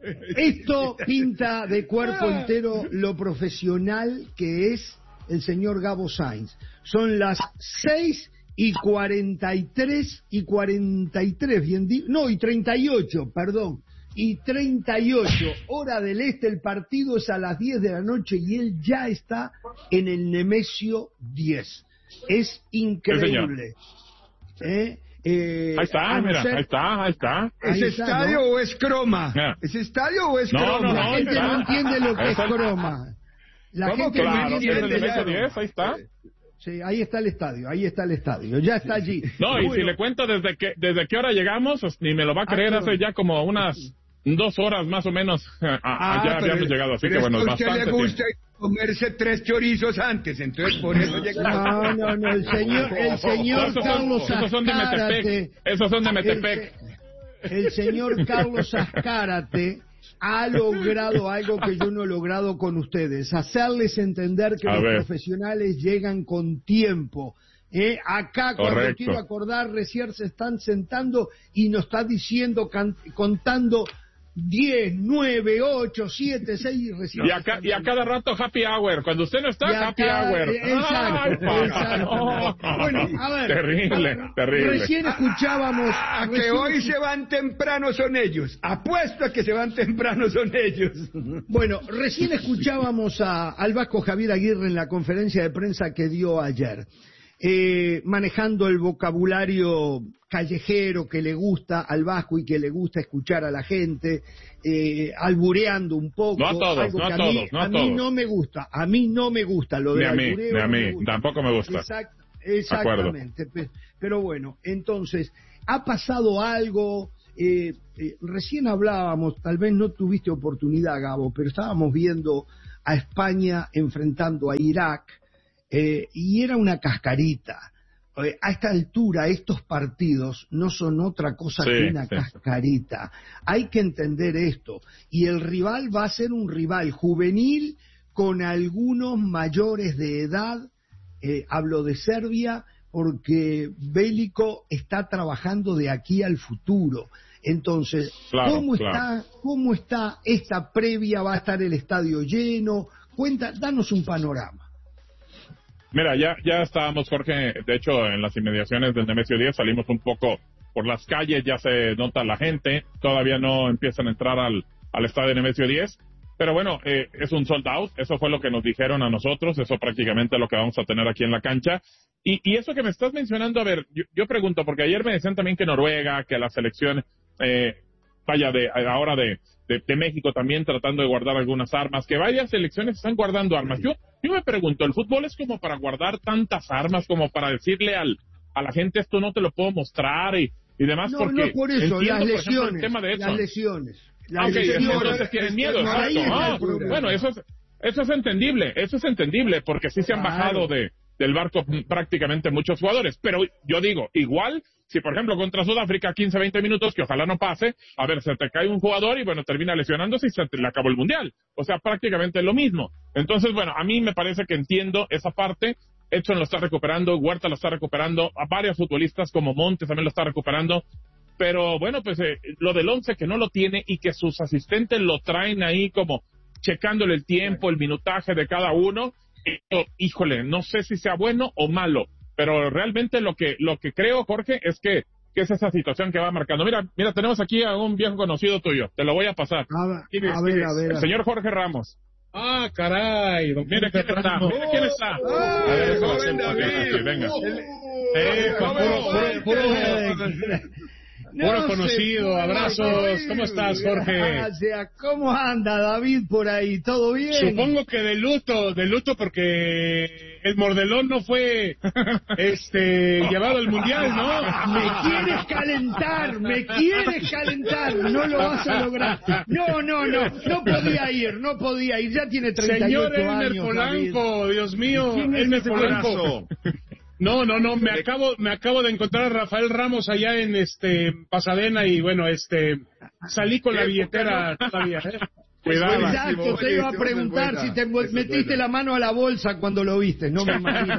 Esto pinta de cuerpo entero lo profesional que es el señor Gabo Sainz. Son las seis y cuarenta y tres y cuarenta y tres, bien di- no, y treinta y ocho, perdón, y treinta y ocho, hora del este, el partido es a las diez de la noche y él ya está en el Nemesio diez. Es increíble. ¿Eh? Eh, Ahí está, a no mira, ser- ahí está, ahí está. ¿Es Ahí está, estadio ¿no? o es croma? Ah. ¿Es estadio o es No, croma? no, La no, gente está. no entiende lo que es Eso- croma. La ¿Cómo gente que no no Claro, entiende? es el entiende. Nemesio ya. diez, ahí está. Sí, ahí está el estadio, ahí está el estadio, ya está allí. No, y si Bueno, le cuento desde que desde qué hora llegamos, pues, ni me lo va a Ah, creer, claro. hace ya como unas dos horas más o menos. Ah, Ah, ya pero- habíamos llegado, así pero que es bueno, que a usted bastante le gusta tiempo. comerse tres chorizos antes, entonces por eso llega. No, no, no, el señor, el señor Esos son- Carlos esos son de Azcárate, Metepec. Esos son de Metepec. El, el señor Carlos Azcárate ha logrado algo que yo no he logrado con ustedes, hacerles entender que A los ver. profesionales llegan con tiempo. Eh, acá cuando Correcto. quiero acordar, recién se están sentando y nos está diciendo, can- contando diez, nueve, ocho, siete, seis recién. Y a, ca- y a cada rato happy hour. Cuando usted no está, Y a happy cada- hour. Exacto, Ay, pa- exacto. no. Bueno, a ver. Terrible, terrible. Recién escuchábamos. A que recién hoy escu- se van temprano son ellos. Apuesto a que se van temprano son ellos. Bueno, recién escuchábamos a, al Vasco Javier Aguirre en la conferencia de prensa que dio ayer, eh, manejando el vocabulario callejero que le gusta al Vasco y que le gusta escuchar a la gente, eh, albureando un poco. No a todos, algo no a que todos, mí, no a mí todos. no me gusta, a mí no me gusta lo Ni de a mí, albureo. ni a no mí. me gusta. Tampoco me gusta. Exact- exactamente. Pe- Pero bueno, entonces, ha pasado algo. Eh, eh, recién hablábamos, tal vez no tuviste oportunidad, Gabo, pero estábamos viendo a España enfrentando a Irak, eh, y era una cascarita. Eh, a esta altura, estos partidos no son otra cosa Sí, que una sí. cascarita. Hay que entender esto. Y el rival va a ser un rival juvenil con algunos mayores de edad. Eh, hablo de Serbia porque Bélico está trabajando de aquí al futuro. Entonces, Claro, ¿cómo claro. está, cómo está esta previa? ¿Va a estar el estadio lleno? Cuenta, danos un panorama. Mira, ya, ya estábamos, Jorge, de hecho, en las inmediaciones del Nemesio diez salimos un poco por las calles, ya se nota la gente, todavía no empiezan a entrar al, al estadio Nemesio diez, pero bueno, eh, es un sold out, eso fue lo que nos dijeron a nosotros, eso prácticamente es lo que vamos a tener aquí en la cancha. Y, y eso que me estás mencionando, a ver, yo, yo pregunto, porque ayer me decían también que Noruega, que la selección, eh, vaya, de ahora de, de, de México también tratando de guardar algunas armas, que varias selecciones están guardando armas. Yo, yo me pregunto, ¿el fútbol es como para guardar tantas armas, como para decirle al, a la gente esto no te lo puedo mostrar y, y demás? No, porque no por eso, entiendo, las por ejemplo, el lesiones, tema de las Edson. lesiones. Las Ah, ok, lesiones. entonces tienen miedo, No, ahí exacto. está Ah, el problema. bueno, eso es, eso es entendible, eso es entendible, porque sí se han Claro. bajado de, del barco prácticamente muchos jugadores. Pero yo digo, igual, si por ejemplo contra Sudáfrica quince, veinte minutos, que ojalá no pase, a ver, se te cae un jugador y bueno, termina lesionándose y se te le acabó el mundial. O sea, prácticamente lo mismo. Entonces, bueno, a mí me parece que entiendo esa parte. Edson lo está recuperando, Huerta lo está recuperando, a varios futbolistas como Montes también lo está recuperando. Pero bueno, pues eh, lo del once que no lo tiene y que sus asistentes lo traen ahí como checándole el tiempo, el minutaje de cada uno. Esto, híjole, no sé si sea bueno o malo, pero realmente lo que lo que creo, Jorge, es que, que es esa situación que va marcando. Mira, mira, tenemos aquí a un viejo conocido tuyo, te lo voy a pasar. A, ¿Quién es? a ver, ¿Quién a es? ver. El señor Jorge Ramos. Ah, caray. Don Mira quién está, mira quién está. A ver, eso lo siento, aquí, venga. Eh, puro, puro, puro, puro conocido, abrazos. ¿Cómo estás, Jorge? Gracias. ¿Cómo anda David por ahí? ¿Todo bien? Supongo que de luto, de luto porque el mordelón no fue este llevado al mundial, ¿no? Me quieres calentar, me quieres calentar, no lo vas a lograr. No, no, no, no podía ir, no podía ir, ya tiene treinta y ocho Señor Elmer años. Polanco, David. Dios mío, ¿Quién es Elmer ese Polanco. No, no, no, me acabo, me acabo de encontrar a Rafael Ramos allá en este Pasadena y bueno, este salí con la billetera todavía, ¿eh? Cuidado. Exacto, te iba a preguntar si te metiste la mano a la bolsa cuando lo viste, no me imagino.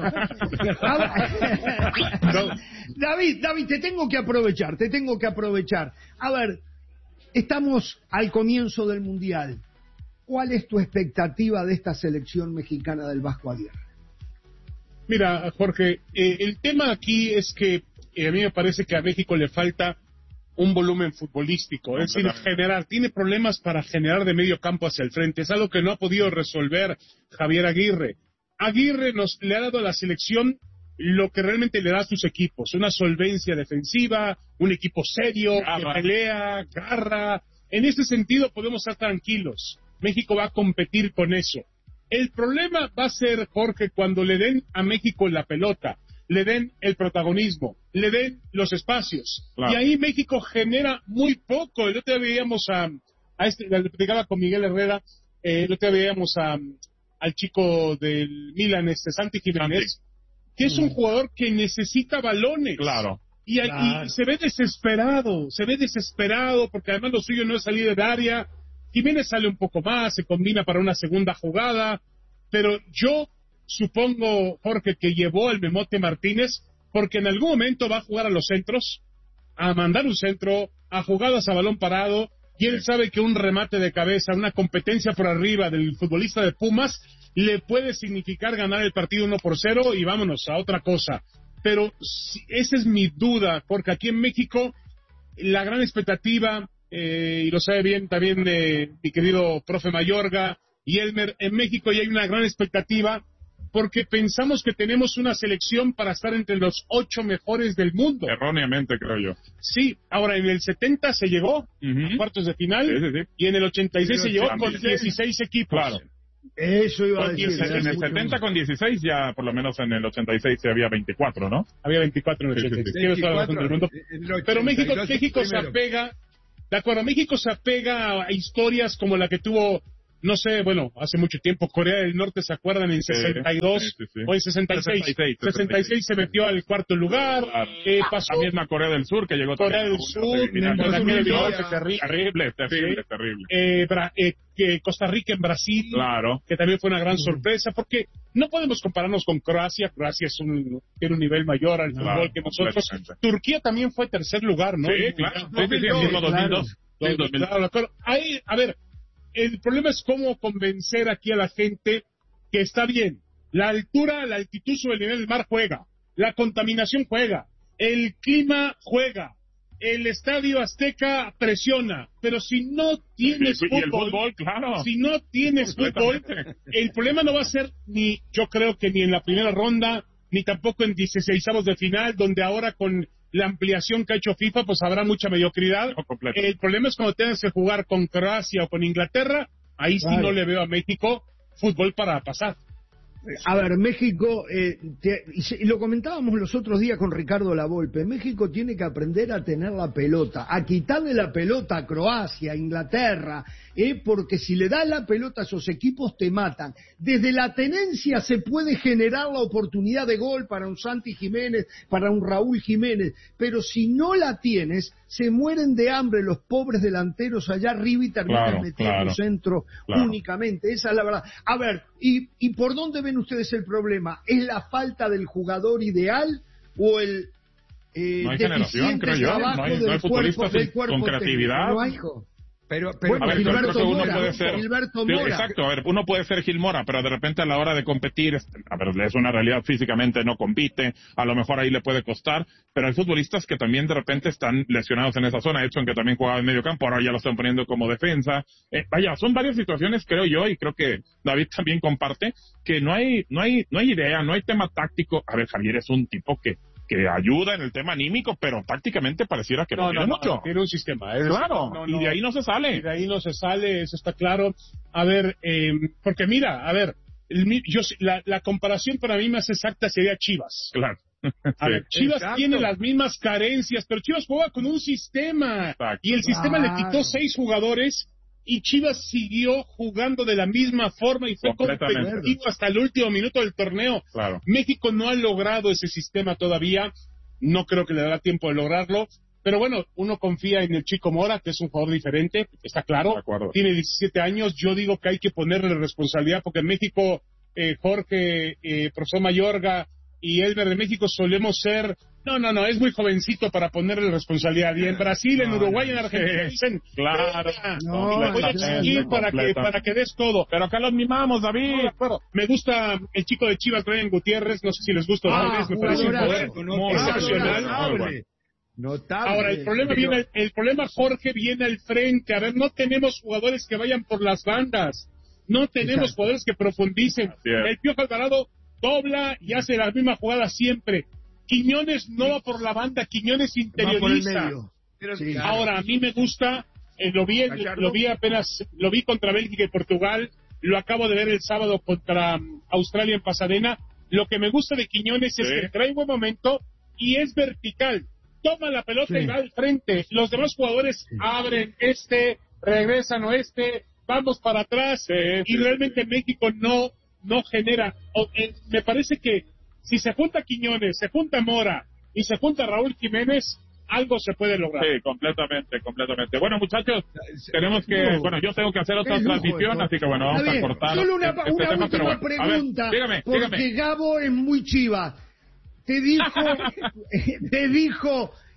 David, David, te tengo que aprovechar, te tengo que aprovechar. A ver, estamos al comienzo del Mundial. ¿Cuál es tu expectativa de esta selección mexicana del Vasco Aguirre? Mira, Jorge, eh, el tema aquí es que eh, a mí me parece que a México le falta un volumen futbolístico, es decir, generar, tiene problemas para generar de medio campo hacia el frente, es algo que no ha podido resolver Javier Aguirre. Aguirre nos le ha dado a la selección lo que realmente le da a sus equipos, una solvencia defensiva, un equipo serio, que pelea, garra. En ese sentido podemos estar tranquilos. México va a competir con eso. El problema va a ser, Jorge, cuando le den a México la pelota, le den el protagonismo, le den los espacios. Claro. Y ahí México genera muy poco. El otro día veíamos a, a este, le platicaba con Miguel Herrera, eh, el otro día veíamos a, al chico del Milan, este Santi Jiménez, que es un jugador que necesita balones. Claro. Y, Claro. y se ve desesperado, se ve desesperado, porque además lo suyo no es salir de área. Jiménez sale un poco más, se combina para una segunda jugada, pero yo supongo, Jorge, que llevó al Memote Martínez porque en algún momento va a jugar a los centros, a mandar un centro, a jugadas a balón parado. y él sabe que un remate de cabeza, una competencia por arriba del futbolista de Pumas, le puede significar ganar el partido uno por cero y vámonos a otra cosa. Pero si, esa es mi duda, porque aquí en México la gran expectativa, eh, y lo sabe bien también eh, mi querido profe Mayorga y Elmer, en México ya hay una gran expectativa porque pensamos que tenemos una selección para estar entre los ocho mejores del mundo. Erróneamente, creo yo. Sí, ahora en el setenta se llegó uh-huh. a cuartos de final, sí, sí, sí. y en el ochenta y seis sí, se llegó también. con dieciséis equipos. Claro. Eso iba con a decir. dieciséis, en el setenta con dieciséis, ya por lo menos en el ochenta y seis se había veinticuatro, ¿no? Había veinticuatro en el ochenta y seis. Sí, sí, sí. veinticuatro, del mundo. Pero México, México se apega, de acuerdo, México se apega a historias como la que tuvo, no sé, bueno, hace mucho tiempo, Corea del Norte, ¿se acuerdan? En sesenta y dos, sí, sí, sí. O en sesenta y seis. sesenta y seis, sesenta y seis se metió al cuarto lugar. Claro. Eh, pasó la misma Corea del Sur, que llegó Corea del Sur, terrible, terrible, terrible, terrible. Eh, Bra eh, que Costa Rica en Brasil, claro, que también fue una gran sorpresa, porque no podemos compararnos con Croacia. Croacia es un, tiene un nivel mayor al claro, fútbol que nosotros. Turquía también fue tercer lugar, ¿no? Sí, claro. Sí, sí, sí, en mismo dos mil dos. Claro, claro. Ahí, a ver, el problema es cómo convencer aquí a la gente que está bien. La altura, la altitud sobre el nivel del mar juega. La contaminación juega. El clima juega. El Estadio Azteca presiona. Pero si no tienes y, y fútbol, el fútbol, claro. si no tienes fútbol, el problema no va a ser ni, yo creo que ni en la primera ronda, ni tampoco en dieciseisavos de final, donde ahora con la ampliación que ha hecho FIFA, pues habrá mucha mediocridad. No, el problema es cuando tengas que jugar con Croacia o con Inglaterra, ahí sí vale. No le veo a México fútbol para pasar. A ver, México, eh, te, y lo comentábamos los otros días con Ricardo Lavolpe, México tiene que aprender a tener la pelota, a quitarle la pelota a Croacia, a Inglaterra, eh, porque si le das la pelota a esos equipos te matan. Desde la tenencia se puede generar la oportunidad de gol para un Santi Jiménez, para un Raúl Jiménez, pero si no la tienes, se mueren de hambre los pobres delanteros allá arriba y terminan claro, metiendo claro, centro claro. únicamente, esa es la verdad. A ver, ¿y, y por dónde ven ustedes el problema? ¿Es la falta del jugador ideal o el eh, no hay generación, creo yo, no hay, no hay futbolistas cuerpo, con creatividad? No hay, Pero, pero, a ver, Gilberto creo que uno Mora, puede ser, Gilberto sí, Mora. exacto, a ver, uno puede ser Gil Mora, pero de repente a la hora de competir, a ver, es una realidad, físicamente no compite, a lo mejor ahí le puede costar, pero hay futbolistas que también de repente están lesionados en esa zona, Edson que también jugaba en medio campo, ahora ya lo están poniendo como defensa, eh, vaya, son varias situaciones, creo yo, y creo que David también comparte, que no hay, no hay, no hay idea, no hay tema táctico. A ver, Javier es un tipo que que ayuda en el tema anímico, pero tácticamente pareciera que no, no tiene no, mucho. No, tiene un sistema. Es claro, no, y de ahí no se sale. Y de ahí no se sale, eso está claro. A ver, eh, porque mira, a ver, el, yo, la, la comparación para mí más exacta sería Chivas. Claro. A ver, sí. Chivas Exacto. tiene las mismas carencias, pero Chivas juega con un sistema. Exacto. Y el sistema claro. le quitó seis jugadores y Chivas siguió jugando de la misma forma y fue competitivo hasta el último minuto del torneo. Claro. México no ha logrado ese sistema todavía, no creo que le dará tiempo de lograrlo, pero bueno, uno confía en el Chico Mora, que es un jugador diferente, está claro, tiene diecisiete años, yo digo que hay que ponerle responsabilidad, porque en México, eh, Jorge, eh, profesor Mayorga y Elmer de México solemos ser... No, no, no, es muy jovencito para ponerle responsabilidad. Y en Brasil, en Uruguay, en Argentina dicen, claro, no, voy a exigir para que, para que des todo. Pero acá los mimamos, David. No, me gusta el chico de Chivas, Brian Gutiérrez, no sé si les gusta a ustedes, me parece un jugador excepcional. Notable. Ahora, el problema viene, el problema, Jorge, viene al frente. A ver, no tenemos jugadores que vayan por las bandas. No tenemos Exacto. jugadores que profundicen. El Piojo Alvarado dobla y hace la misma jugada siempre. Quiñones no va por la banda, Quiñones interioriza. Sí. Ahora, a mí me gusta, eh, lo vi lo vi apenas, lo vi contra Bélgica y Portugal, lo acabo de ver el sábado contra um, Australia en Pasadena. Lo que me gusta de Quiñones sí. es que trae buen momento y es vertical. Toma la pelota sí. y va al frente. Los demás jugadores sí. abren este, regresan oeste, vamos para atrás sí, y sí, realmente sí. México no, no genera. O, eh, me parece que si se junta Quiñones, se junta Mora y se junta Raúl Jiménez, algo se puede lograr. Sí, completamente, completamente. Bueno, muchachos, tenemos que, no, bueno, yo tengo que hacer otra transmisión, eso. Así que bueno, vamos a cortar. Solo una, este una tema, última bueno, pregunta, ver, dígame, porque dígame. Gabo es muy chiva. Te dijo, te dijo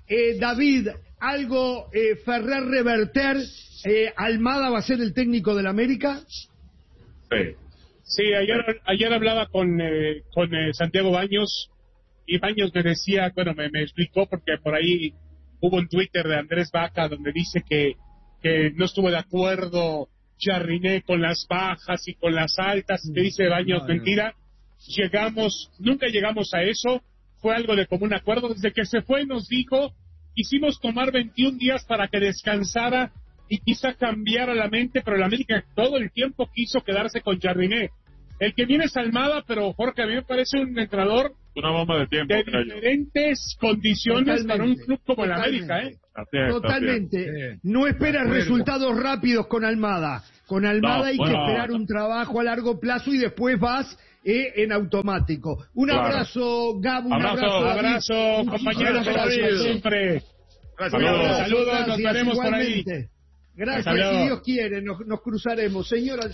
Eh, David, algo, eh, Ferrer Reverter, eh, Almada va a ser el técnico del América. Sí, sí ayer, ayer hablaba con, eh, con eh, Santiago Baños, y Baños me decía, bueno, me, me explicó, porque por ahí hubo un Twitter de Andrés Vaca donde dice que, que no estuvo de acuerdo Jardiné con las bajas y con las altas, que dice Baños, no, mentira, llegamos, nunca llegamos a eso, fue algo de común acuerdo, desde que se fue nos dijo, quisimos tomar veintiún días para que descansara y quizá cambiara la mente, pero la América todo el tiempo quiso quedarse con Jardiné. El que viene es Almada, pero Jorge, a mí me parece un entrenador una bomba de tiempo, de diferentes condiciones totalmente, para un club como el América, ¿eh? Así es, totalmente. Así es. No esperas resultados rápidos con Almada. Con Almada no, hay bueno, que esperar un trabajo a largo plazo y después vas eh, en automático. Un claro. abrazo, Gabo, un abrazo. Abrazo, abrazo compañeros, gracias siempre. Gracias. Saludos, saludos, nos veremos por ahí. Gracias, Hasta si Dios quiere, nos, nos cruzaremos. Señora,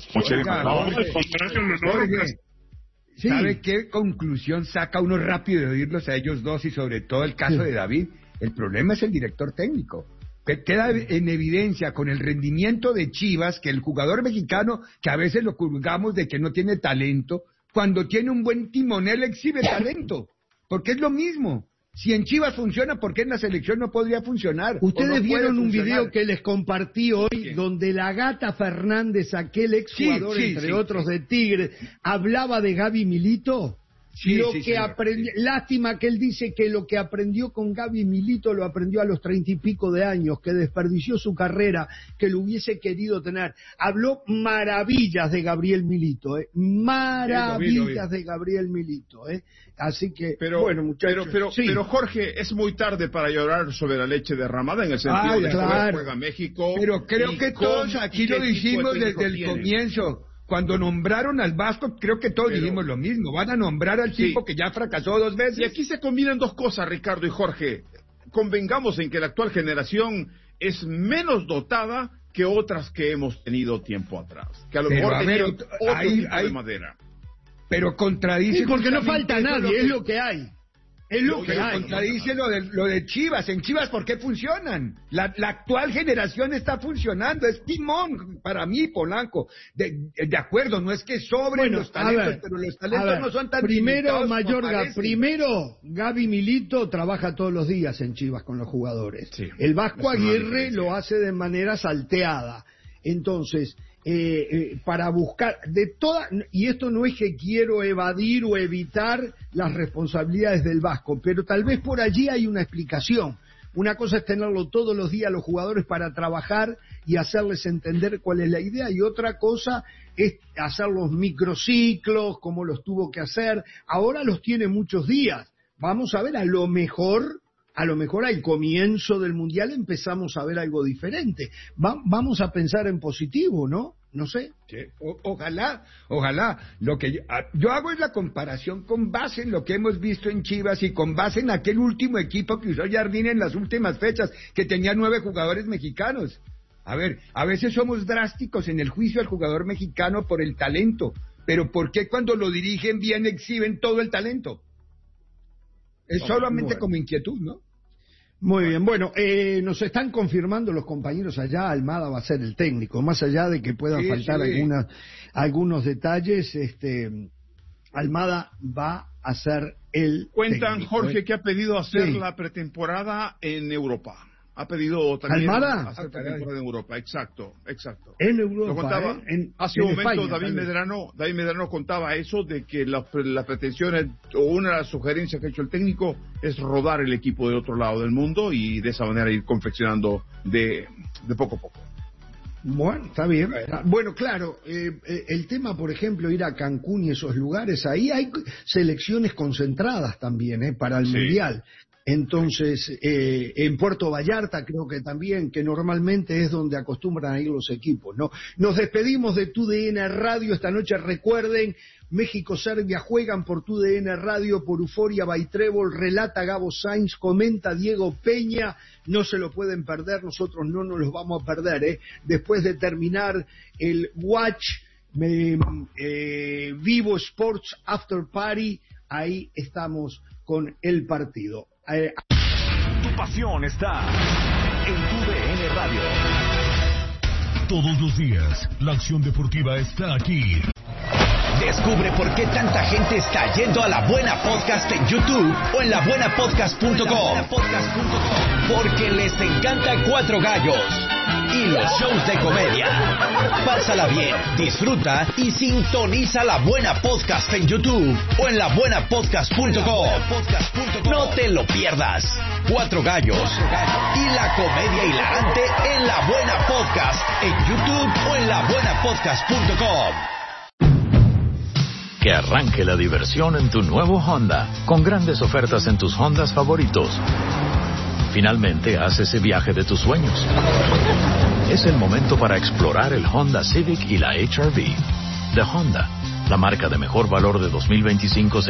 Sí. ¿Sabe qué conclusión saca uno rápido de oírlos a ellos dos y sobre todo el caso sí. de David? El problema es el director técnico. Que queda en evidencia con el rendimiento de Chivas que el jugador mexicano, que a veces lo juzgamos de que no tiene talento, cuando tiene un buen timonel exhibe talento, porque es lo mismo. Si en Chivas funciona, ¿por qué en la selección no podría funcionar? Ustedes no vieron un video que les compartí hoy, sí. donde la Gata Fernández, aquel exjugador, sí, sí, entre sí, otros sí. de Tigre, hablaba de Gaby Milito. Sí, lo sí, que aprendió, sí. Lástima que él dice que lo que aprendió con Gaby Milito lo aprendió a los treinta y pico de años, que desperdició su carrera, que lo hubiese querido tener. Habló maravillas de Gabriel Milito, ¿eh? Maravillas sí, lo vi, lo vi. de Gabriel Milito, ¿eh? Así que, pero, bueno, muchachos. Pero, pero, sí. pero, Jorge, es muy tarde para llorar sobre la leche derramada en el sentido Ay, de claro. que juega México. Pero creo que todos aquí lo dijimos de desde el tiene. comienzo. Cuando nombraron al Vasco, creo que todos Pero, dijimos lo mismo. Van a nombrar al tipo sí. que ya fracasó dos veces. Y aquí se combinan dos cosas, Ricardo y Jorge. Convengamos en que la actual generación es menos dotada que otras que hemos tenido tiempo atrás. Que a lo Pero, mejor a ver, otro hay, tipo hay, de madera. Pero contradice... Sí, porque no falta nadie, es lo que hay. Es lo que hay. Contradice lo de, lo de Chivas. En Chivas, ¿por qué funcionan? La, la actual generación está funcionando. Es timón para mí, Polanco. De, de acuerdo, no es que sobren bueno, los talentos, ver, pero los talentos no son tan Primero, Mayorga, primero, Gaby Milito trabaja todos los días en Chivas con los jugadores. Sí, el Vasco Aguirre lo hace de manera salteada. Entonces... Eh, eh, para buscar de toda, y esto no es que quiero evadir o evitar las responsabilidades del Vasco, pero tal vez por allí hay una explicación. Una cosa es tenerlo todos los días los jugadores para trabajar y hacerles entender cuál es la idea, y otra cosa es hacer los microciclos como los tuvo que hacer. Ahora los tiene muchos días. Vamos a ver, a lo mejor A lo mejor al comienzo del Mundial empezamos a ver algo diferente. Va, vamos a pensar en positivo, ¿no? No sé. Sí, o, ojalá, ojalá. Lo que yo, yo hago es la comparación con base en lo que hemos visto en Chivas y con base en aquel último equipo que usó Jardín en las últimas fechas, que tenía nueve jugadores mexicanos. A ver, a veces somos drásticos en el juicio al jugador mexicano por el talento, pero ¿por qué cuando lo dirigen bien exhiben todo el talento? Es solamente bueno. como inquietud, ¿no? Muy bien, bueno, eh, nos están confirmando los compañeros allá, Almada va a ser el técnico, más allá de que puedan sí, faltar sí. Algunas, algunos detalles, este, Almada va a ser el Cuentan, técnico. Jorge, ¿eh? que ha pedido hacer sí. la pretemporada en Europa. Ha pedido también ¿Almada? hacer pretemporada en Europa, exacto, exacto. En Europa, Lo contaba, ¿eh? en, hace en un momento España, David Medrano, David Medrano contaba eso de que las la pretensiones o una de las sugerencias que ha hecho el técnico es rodar el equipo del otro lado del mundo y de esa manera ir confeccionando de, de poco a poco. Bueno, está bien. Bueno, claro, eh, eh, el tema, por ejemplo, ir a Cancún y esos lugares, ahí hay selecciones concentradas también, eh, para el sí. Mundial. Entonces, eh, en Puerto Vallarta creo que también, que normalmente es donde acostumbran a ir los equipos, ¿no? Nos despedimos de Tu D N Radio esta noche. Recuerden, México-Serbia juegan por Tu D N Radio, por Euforia by Trébol, relata Gabo Sainz, comenta Diego Peña, no se lo pueden perder, nosotros no nos los vamos a perder, ¿eh? Después de terminar el Watch eh, eh, Vivo Sports After Party, ahí estamos con el partido. Eh, Tu Tu pasión está en tu D N Radio. Todos los días, la acción deportiva está aquí. Descubre por qué tanta gente está yendo a La Buena Podcast en YouTube o en la buena podcast punto com. Porque les encanta Cuatro Gallos y los shows de comedia. Pásala bien, disfruta y sintoniza La Buena Podcast en YouTube o en la buena podcast punto com. No te lo pierdas. Cuatro Gallos y la comedia hilarante en La Buena Podcast en YouTube o en la buena podcast punto com. Que arranque la diversión en tu nuevo Honda, con grandes ofertas en tus Hondas favoritos. Finalmente, haz ese viaje de tus sueños. Es el momento para explorar el Honda Civic y la H R V. De Honda, la marca de mejor valor de dos mil veinticinco